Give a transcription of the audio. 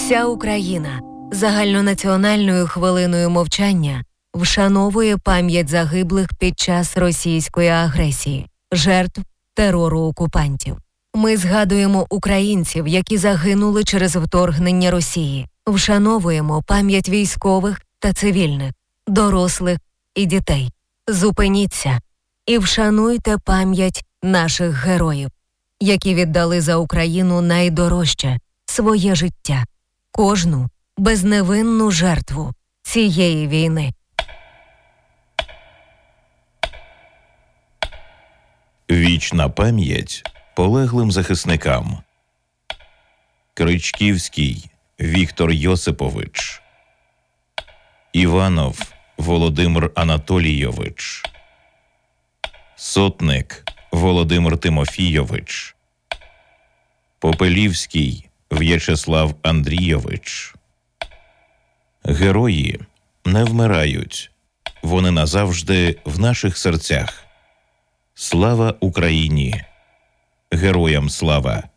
Вся Україна загальнонаціональною хвилиною мовчання вшановує пам'ять загиблих під час російської агресії, жертв терору окупантів. Ми згадуємо українців, які загинули через вторгнення Росії. Вшановуємо пам'ять військових та цивільних, дорослих і дітей. Зупиніться і вшануйте пам'ять наших героїв, які віддали за Україну найдорожче – своє життя, кожну безневинну жертву цієї війни. Вічна пам'ять полеглим захисникам. Кричківський Віктор Йосипович. Іванов Володимир Анатолійович. Сотник Володимир Тимофійович. Попелівський В'ячеслав Андрійович. Герої не вмирають. Вони назавжди в наших серцях. Слава Україні! Героям слава!